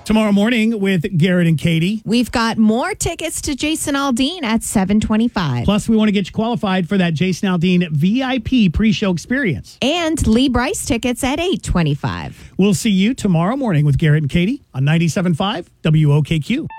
Tomorrow morning with Garrett and Katie. We've got more tickets to Jason Aldean at 7:25. Plus, we want to get you qualified for that Jason Aldean VIP pre-show experience. And Lee Bryce tickets at 8:25. We'll see you tomorrow morning with Garrett and Katie on 97.5 WOKQ.